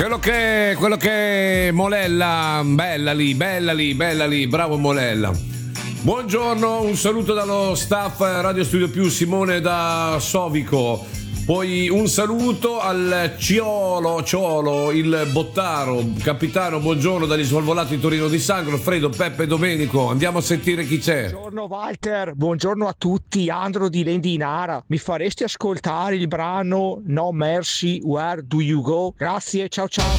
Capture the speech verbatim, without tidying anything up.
Quello che, quello che Molella, bella lì, bella lì, bella lì, bravo Molella. Buongiorno, un saluto dallo staff Radio Studio Più, Simone da Sovico. Poi un saluto al Ciolo, Ciolo, il Bottaro, capitano, buongiorno dagli Svalvolati Torino di Sangro, Fredo, Peppe, Domenico. Andiamo a sentire chi c'è. Buongiorno Walter, buongiorno a tutti, Andro di Lendinara. Mi faresti ascoltare il brano No Mercy, Where Do You Go? Grazie, ciao ciao.